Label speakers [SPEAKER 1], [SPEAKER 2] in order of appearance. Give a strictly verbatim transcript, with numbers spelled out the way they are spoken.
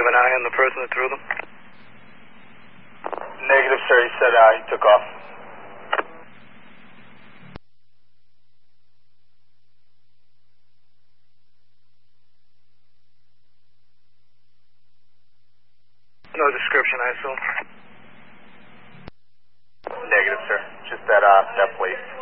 [SPEAKER 1] an eye on the person that threw them?
[SPEAKER 2] Negative, sir. He said uh, he took off.
[SPEAKER 1] No description, I assume?
[SPEAKER 2] Negative, sir. Just that, uh, that place.